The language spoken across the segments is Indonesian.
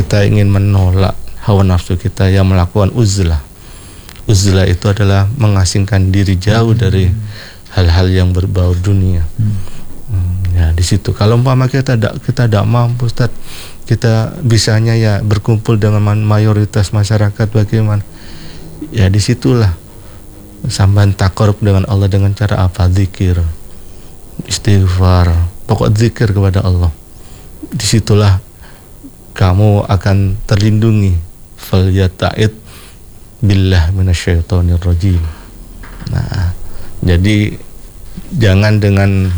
kita ingin menolak hawa nafsu kita, yang melakukan uzlah. Uzlah itu adalah mengasingkan diri jauh dari hal-hal yang berbau dunia. Ya di situ. Kalau umpama kita tidak mampu, Ustaz, kita bisanya ya berkumpul dengan mayoritas masyarakat, bagaimana? Ya disitulah samban takarub dengan Allah dengan cara apa? Zikir, istighfar, pokok zikir kepada Allah. Disitulah kamu akan terlindungi. Falyata'id billah minasyaitonir rajim. Nah, jadi jangan dengan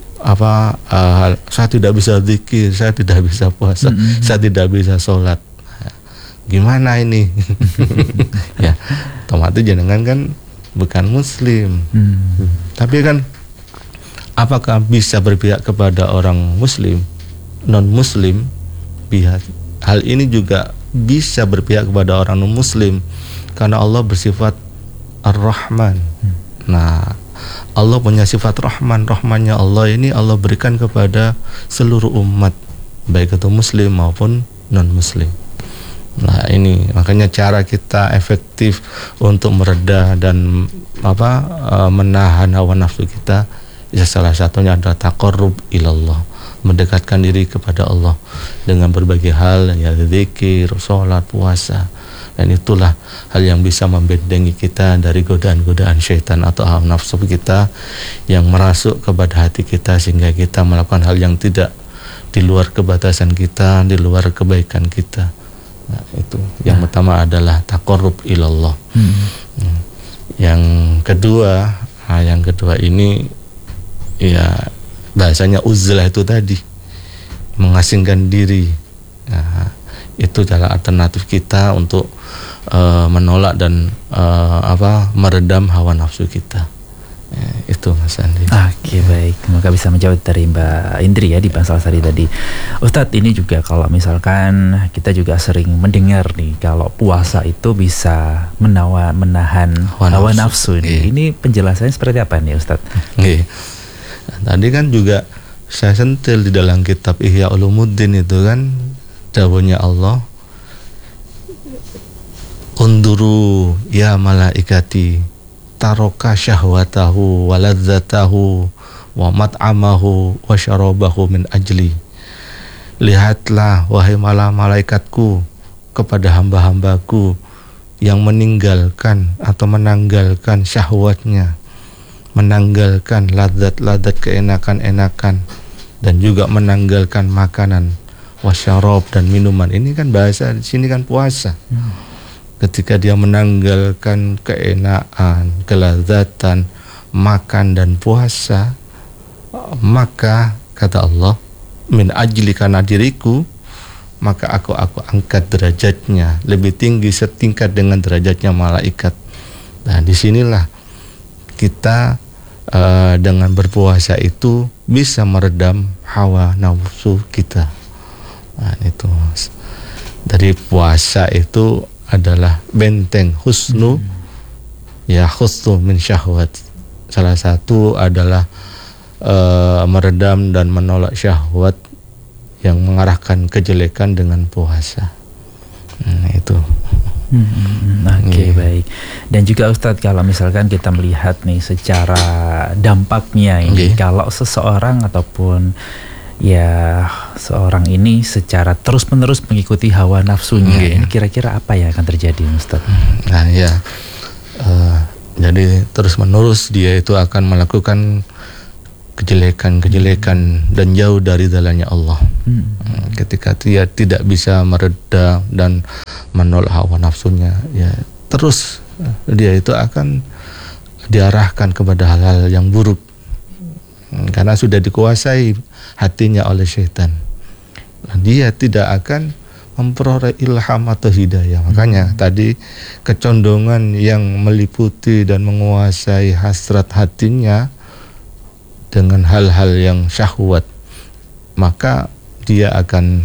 saya tidak bisa zikir, saya tidak bisa puasa, saya tidak bisa sholat. Nah, gimana ini? Ya, otomatis jangan kan bukan muslim. Tapi kan apakah bisa berpihak kepada orang muslim, non muslim? Hal ini juga bisa berpihak kepada orang non muslim, karena Allah bersifat Ar-Rahman. Nah, Allah punya sifat Rahman. Rahmannya Allah ini Allah berikan kepada seluruh umat, baik itu muslim maupun non muslim. Nah ini makanya cara kita efektif untuk mereda dan menahan hawa nafsu kita, ya salah satunya adalah taqarrub ilallah, mendekatkan diri kepada Allah dengan berbagai hal, ya zikir, sholat, puasa. Dan itulah hal yang bisa membentengi kita dari godaan-godaan syaitan atau hawa nafsu kita yang merasuk kepada hati kita, sehingga kita melakukan hal yang tidak di luar kebatasan kita, di luar kebaikan kita. Nah, itu yang pertama adalah taqarrub ilallah. Yang kedua ini ya bahasanya uzlah itu tadi, mengasingkan diri. Nah, itu cara alternatif kita untuk menolak dan meredam hawa nafsu kita. Itu Mas Andi. Oke, baik. Semoga bisa menjawab dari Mbak Indri ya di Bangsal-Sari tadi. Ustadz, ini juga kalau misalkan kita juga sering mendengar nih kalau puasa itu bisa menahan hawa nafsu ini. Ini penjelasannya seperti apa nih Ustadz? Tadi kan juga saya sentil di dalam kitab Ihya Ulumuddin itu kan dawuhnya Allah, unduru ya malaikati taroka syahwatahu waladzatahu wa mat'amahu wa syarabahu min ajli. Lihatlah wahai malaikatku kepada hamba-hambaku yang meninggalkan atau menanggalkan syahwatnya, menanggalkan ladzat-ladzat keenakan-enakan, dan juga menanggalkan makanan, wasyarab dan minuman. Ini kan bahasa di sini kan puasa. Ketika dia menanggalkan keenaan, kelazatan, makan dan puasa, maka kata Allah, min ajli, karena diriku, maka aku angkat derajatnya lebih tinggi setingkat dengan derajatnya malaikat. Nah, disinilah kita dengan berpuasa itu bisa meredam hawa nafsu kita. Nah, itu dari puasa itu adalah benteng husnu, ya husnu min syahwat. Salah satu adalah meredam dan menolak syahwat yang mengarahkan kejelekan dengan puasa. Itu. Oke, baik. Dan juga Ustadz, kalau misalkan kita melihat nih secara dampaknya ini, kalau seseorang ataupun ya seorang ini secara terus-menerus mengikuti hawa nafsunya, ini kira-kira apa yang akan terjadi, Ustaz? Nah ya, jadi terus-menerus dia itu akan melakukan kejelekan dan jauh dari jalannya Allah. Ketika dia tidak bisa mereda dan menolak hawa nafsunya, ya terus dia itu akan diarahkan kepada hal-hal yang buruk, karena sudah dikuasai hatinya oleh syaitan. Dia tidak akan memperoleh ilham atau hidayah. Makanya tadi kecondongan yang meliputi dan menguasai hasrat hatinya dengan hal-hal yang syahwat, maka dia akan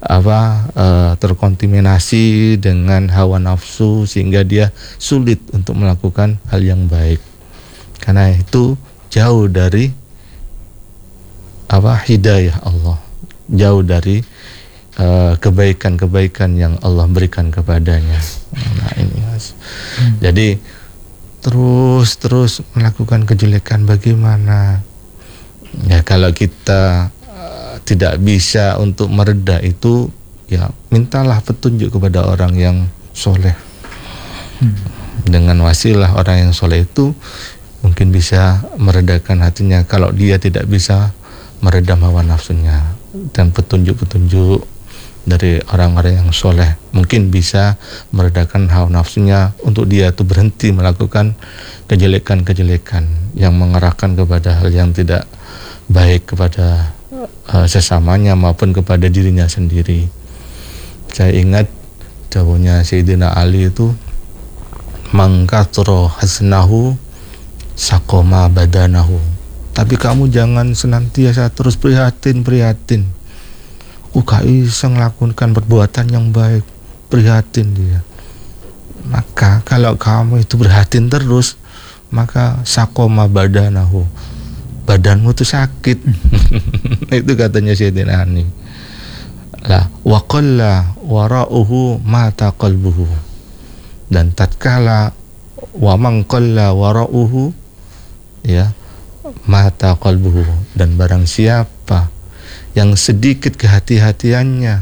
terkontaminasi dengan hawa nafsu, sehingga dia sulit untuk melakukan hal yang baik. Karena itu jauh dari hidayah Allah, jauh dari kebaikan-kebaikan yang Allah berikan kepadanya. Nah ini Mas. Jadi terus melakukan kejelekan bagaimana? Ya kalau kita tidak bisa untuk mereda itu, ya mintalah petunjuk kepada orang yang soleh. Dengan wasilah orang yang soleh itu mungkin bisa meredakan hatinya kalau dia tidak bisa meredam hawa nafsunya. Dan petunjuk-petunjuk dari orang-orang yang soleh mungkin bisa meredakan hawa nafsunya untuk dia itu berhenti melakukan kejelekan-kejelekan yang mengarahkan kepada hal yang tidak baik kepada sesamanya maupun kepada dirinya sendiri. Saya ingat jawabnya Sayyidina Ali itu, mangkatro hasnahu sakoma badanahu. Tapi kamu jangan senantiasa terus prihatin. Aku gak bisa melakukan perbuatan yang baik, prihatin dia. Maka kalau kamu itu prihatin terus, maka sakoma badanahu, badanmu itu sakit. Itu katanya Sayyidina Ali. Lah wa qalla wara'uhu mata qalbuhu. Dan tatkala wa man qalla wara'uhu, ya, mata qalbuhu, dan barang siapa yang sedikit kehati-hatiannya,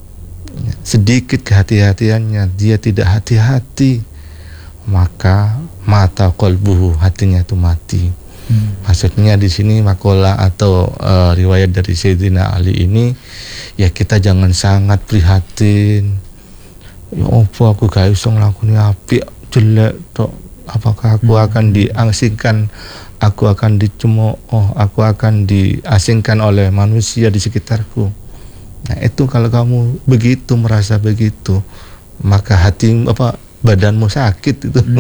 dia tidak hati-hati, maka mata qalbuhu, hatinya itu mati. Maksudnya di sini makola atau riwayat dari Sayyidina Ali ini, ya kita jangan sangat prihatin. Ya apa aku gak iso nglakoni apik, jelek tok. Apakah aku akan diasingkan, aku akan dicemooh, aku akan diasingkan oleh manusia di sekitarku. Nah itu kalau kamu begitu, merasa begitu, maka badanmu sakit itu.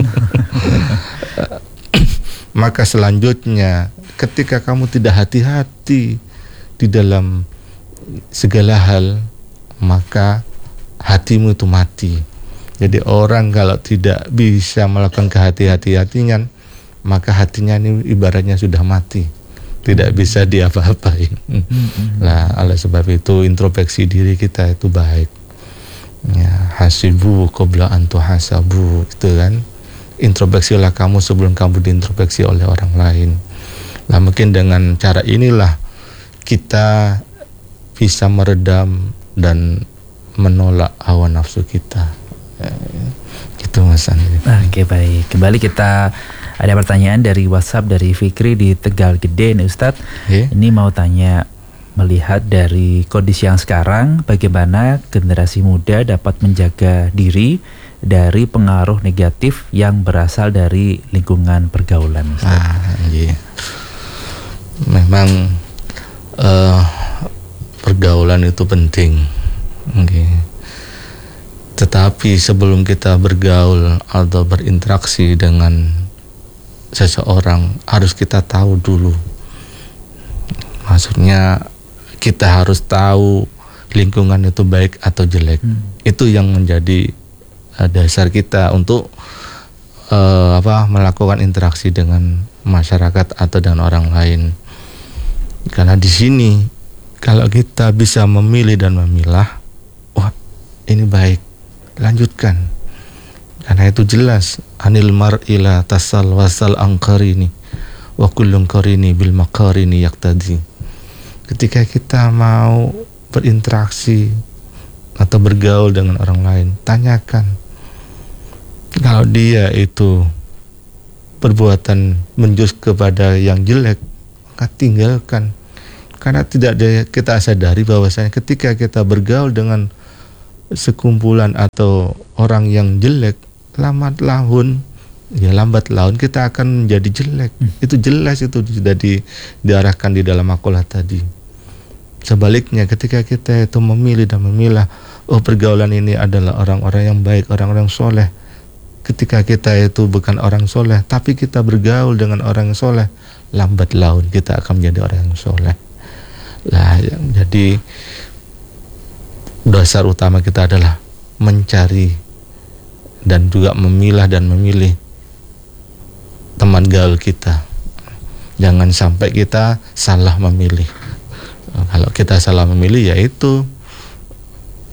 Maka selanjutnya ketika kamu tidak hati-hati di dalam segala hal, maka hatimu itu mati. Jadi orang kalau tidak bisa melakukan kehati-hatian, maka hatinya ini ibaratnya sudah mati, tidak bisa diapa-apain. Nah, oleh sebab itu introspeksi diri kita itu baik. Ya, hasibu qabla an tuhasabu, itu kan. Introspeksilah kamu sebelum kamu diintrospeksi oleh orang lain. Nah, mungkin dengan cara inilah kita bisa meredam dan menolak hawa nafsu kita. Gitu Mas Andri. Oke, baik. Kembali kita ada pertanyaan dari WhatsApp dari Fikri di Tegal Gede nih Ustadz. Ini mau tanya, melihat dari kondisi yang sekarang, bagaimana generasi muda dapat menjaga diri dari pengaruh negatif yang berasal dari lingkungan pergaulan, Ustadz? Iya. Memang pergaulan itu penting. Tetapi sebelum kita bergaul atau berinteraksi dengan seseorang, harus kita tahu dulu. Maksudnya kita harus tahu lingkungan itu baik atau jelek. Itu yang menjadi dasar kita untuk melakukan interaksi dengan masyarakat atau dengan orang lain. Karena di sini kalau kita bisa memilih dan memilah, wah ini baik, lanjutkan. Karena itu jelas, anil mar'ila tasal wasal angkarini wa kullun qarini bil makarini yaktadi. Ketika kita mau berinteraksi atau bergaul dengan orang lain, tanyakan. Kalau dia itu perbuatan menjurus kepada yang jelek, maka tinggalkan. Karena tidak kita sadari bahwasanya ketika kita bergaul dengan sekumpulan atau orang yang jelek, lambat laun kita akan menjadi jelek. Itu jelas, itu sudah diarahkan di dalam makalah tadi. Sebaliknya ketika kita itu memilih dan memilah, pergaulan ini adalah orang-orang yang baik, orang-orang soleh. Ketika kita itu bukan orang soleh, tapi kita bergaul dengan orang yang soleh, lambat laun kita akan menjadi orang yang soleh. Lah, jadi dasar utama kita adalah mencari dan juga memilah dan memilih teman gaul kita. Jangan sampai kita salah memilih. Kalau kita salah memilih, yaitu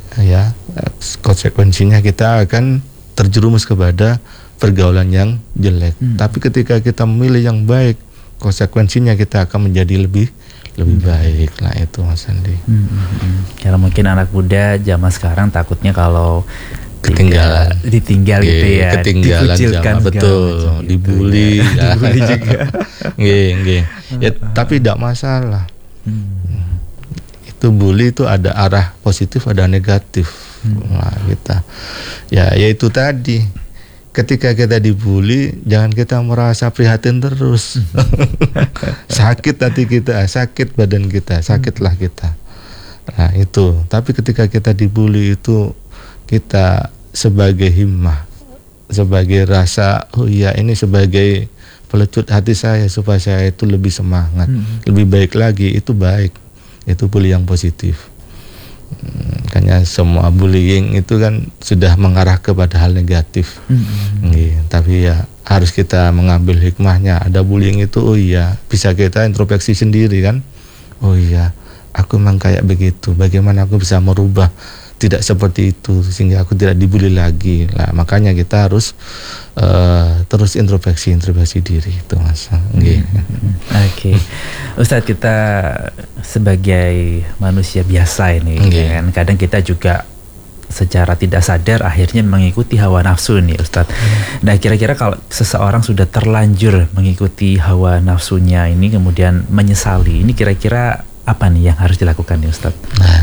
ya konsekuensinya kita akan terjerumus kepada pergaulan yang jelek. Tapi ketika kita memilih yang baik, konsekuensinya kita akan menjadi lebih baik. Nah itu Mas Andi. Kalau mungkin anak muda zaman sekarang takutnya kalau ditinggal gitu ya, ketinggalan zaman, betul, dibully, gitu ya. Dibully juga. Nggih. Ya, tapi tidak masalah. Itu bully itu ada arah positif, ada negatif. Nah, kita yaitu tadi, ketika kita dibully, jangan kita merasa prihatin terus. Sakit hati kita, sakit badan kita, sakitlah kita. Nah itu. Tapi ketika kita dibully itu, kita sebagai himmah, sebagai rasa, oh iya ini sebagai pelecut hati saya supaya saya itu lebih semangat, lebih baik lagi, itu baik. Itu bully yang positif. Makanya semua bullying itu kan sudah mengarah kepada hal negatif. Tapi ya harus kita mengambil hikmahnya. Ada bullying itu, oh iya, bisa kita introspeksi sendiri kan. Oh iya, aku memang kayak begitu. Bagaimana aku bisa merubah tidak seperti itu sehingga aku tidak dibully lagi. Nah, makanya kita harus terus introspeksi diri itu Mas. Oke. Ustadz, kita sebagai manusia biasa ini kan kadang kita juga secara tidak sadar akhirnya mengikuti hawa nafsu nih Ustadz. Nah kira-kira kalau seseorang sudah terlanjur mengikuti hawa nafsunya ini kemudian menyesali, ini kira-kira apa nih yang harus dilakukan nih Ustadz? Nah,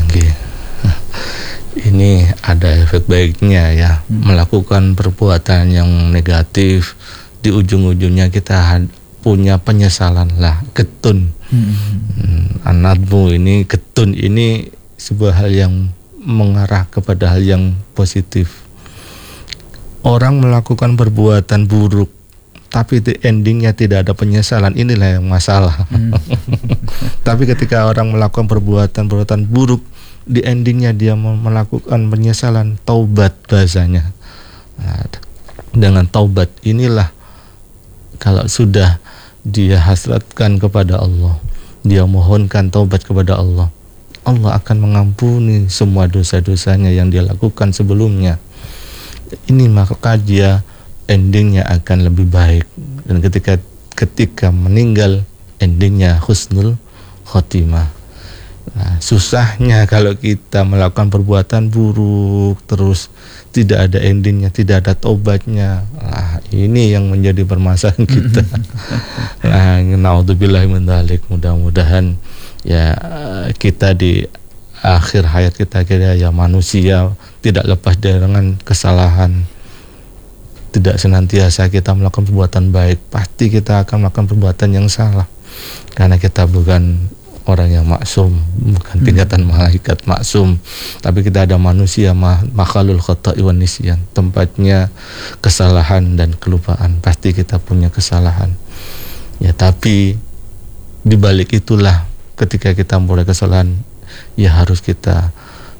ini ada efek baiknya ya. Melakukan perbuatan yang negatif, di ujung-ujungnya kita punya penyesalan lah, ketun. Anadmu ini, ketun ini sebuah hal yang mengarah kepada hal yang positif. Orang melakukan perbuatan buruk tapi endingnya tidak ada penyesalan, inilah yang masalah. Tapi ketika orang melakukan perbuatan buruk, di endingnya dia melakukan penyesalan, taubat bahasanya. Nah, dengan taubat inilah, kalau sudah dia hasratkan kepada Allah, dia mohonkan taubat kepada Allah, Allah akan mengampuni semua dosa-dosanya yang dia lakukan sebelumnya. Ini maka dia endingnya akan lebih baik. Dan ketika meninggal, endingnya husnul khotimah. Nah, susahnya kalau kita melakukan perbuatan buruk terus tidak ada endingnya, tidak ada taubatnya. Nah, ini yang menjadi permasalahan kita. Nah, naudzubillahi min dzalik. Mudah-mudahan ya kita di akhir hayat kita ya manusia tidak lepas dengan kesalahan. Tidak senantiasa kita melakukan perbuatan baik, pasti kita akan melakukan perbuatan yang salah. Karena kita bukan orang yang maksum, bukan tingkatan malaikat maksum, tapi kita ada manusia makhlul khata'i wan nisyan, tempatnya kesalahan dan kelupaan, pasti kita punya kesalahan. Ya, tapi di balik itulah ketika kita mulai kesalahan, ya harus kita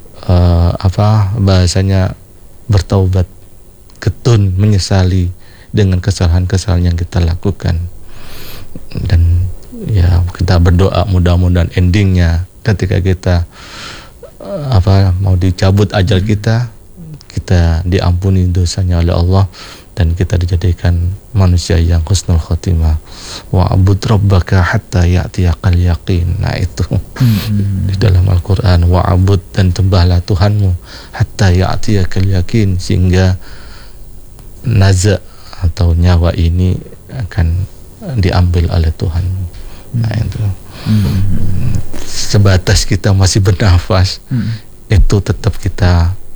bahasanya bertaubat, ketun, menyesali dengan kesalahan-kesalahan yang kita lakukan. Dan ya kita berdoa mudah-mudahan endingnya ketika kita mau dicabut ajal kita diampuni dosanya oleh Allah dan kita dijadikan manusia yang husnul khotimah. Wa'bud rabbaka hatta ya'tiyakal yaqin. Nah itu di dalam Al-Quran, wa'bud, dan sembahlah Tuhanmu hatta ya'tiyakal yaqin, sehingga naza atau nyawa ini akan diambil oleh Tuhanmu. Nah itu sebatas kita masih bernafas, itu tetap kita